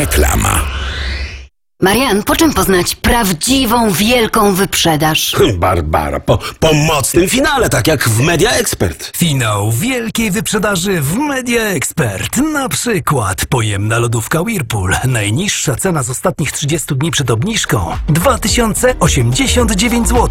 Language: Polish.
Reklama. Marian, po czym poznać prawdziwą, wielką wyprzedaż? Barbara, po mocnym finale, tak jak w Media Expert. Finał wielkiej wyprzedaży w Media Expert. Na przykład pojemna lodówka Whirlpool. Najniższa cena z ostatnich 30 dni przed obniżką 2089 zł.